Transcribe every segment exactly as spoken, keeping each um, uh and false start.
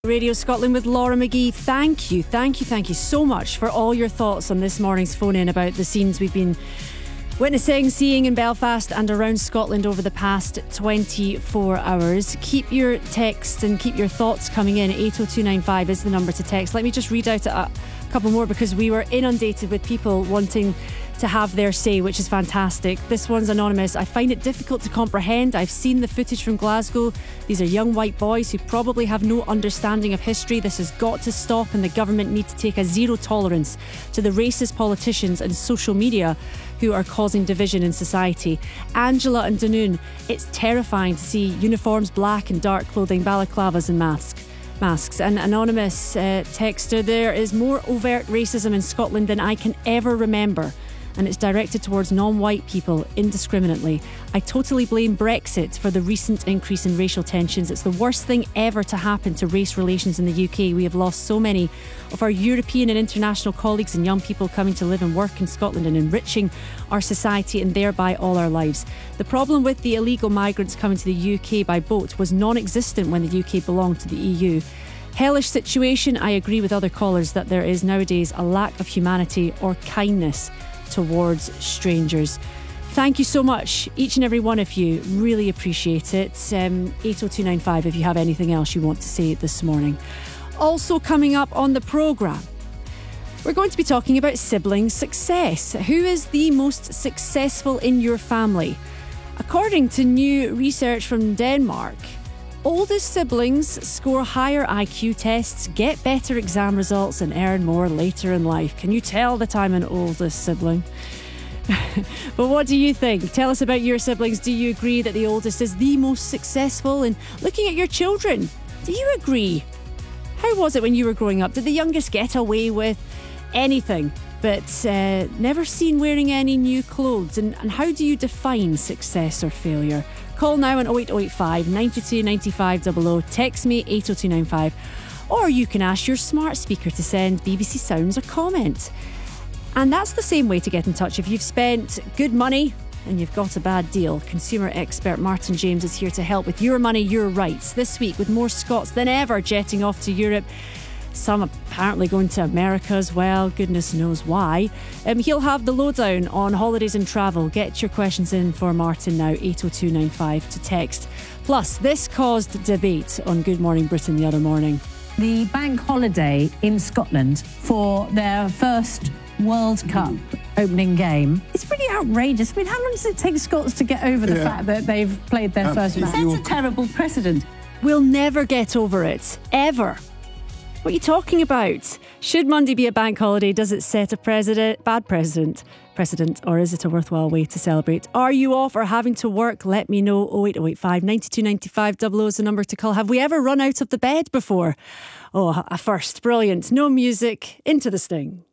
Radio Scotland with Laura McGee. Thank you, thank you, thank you so much for all your thoughts on this morning's phone-in about the scenes we've been witnessing, seeing in Belfast and around Scotland over the past twenty-four hours. Keep your texts and keep your thoughts coming in. eight oh two nine five is the number to text. Let me just read out a couple more because we were inundated with people wanting to have their say, which is fantastic. This one's anonymous. I find it difficult to comprehend. I've seen the footage from Glasgow. These are young white boys who probably have no understanding of history. This has got to stop, and the government need to take a zero tolerance to the racist politicians and social media who are causing division in society. Angela and Dunoon, it's terrifying to see uniforms, black and dark clothing, balaclavas and masks. Masks. An anonymous uh, texter, there is more overt racism in Scotland than I can ever remember, and it's directed towards non-white people indiscriminately. I totally blame Brexit for the recent increase in racial tensions. It's the worst thing ever to happen to race relations in the U K. We have lost so many of our European and international colleagues and young people coming to live and work in Scotland and enriching our society and thereby all our lives. The problem with the illegal migrants coming to the U K by boat was non-existent when the U K belonged to the E U. Hellish situation. I agree with other callers that there is nowadays a lack of humanity or kindness towards strangers. Thank you so much, each and every one of you. Really appreciate it. Um, eight oh two nine five if you have anything else you want to say this morning. Also coming up on the programme, we're going to be talking about sibling success. Who is the most successful in your family? According to new research from Denmark, oldest siblings score higher I Q tests, get better exam results and earn more later in life. Can you tell that I'm an oldest sibling? But what do you think? Tell us about your siblings. Do you agree that the oldest is the most successful? And looking at your children, do you agree? How was it when you were growing up? Did the youngest get away with anything but uh, never seen wearing any new clothes? And, and how do you define success or failure? Call now on oh eight oh eight five, nine two two, nine five zero zero. Text me eight oh two nine five. Or you can ask your smart speaker to send B B C Sounds a comment. And that's the same way to get in touch. If you've spent good money and you've got a bad deal, consumer expert Martin James is here to help with your money, your rights. This week, with more Scots than ever jetting off to Europe, some apparently going to America as well, goodness knows why. Um, he'll have the lowdown on holidays and travel. Get your questions in for Martin now, eight oh two nine five to text. Plus, this caused debate on Good Morning Britain the other morning. The bank holiday in Scotland for their first World Cup opening game. It's pretty outrageous. I mean, how long does it take Scots to get over the yeah. fact that they've played their Absolutely. first match? It sets a terrible precedent. We'll never get over it, ever. What are you talking about? Should Monday be a bank holiday? Does it set a president, bad precedent, precedent, or is it a worthwhile way to celebrate? Are you off or having to work? Let me know. oh eight oh eight five, nine two nine five zero zero is the number to call. Have we ever run out of the bed before? Oh, a first. Brilliant. No music. Into the sting.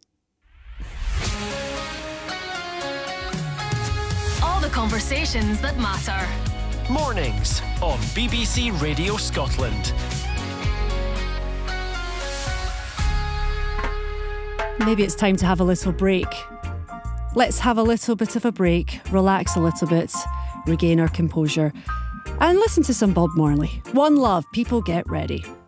All the conversations that matter. Mornings on B B C Radio Scotland. Maybe it's time to have a little break. Let's have a little bit of a break, relax a little bit, regain our composure, and listen to some Bob Marley. One love, people get ready.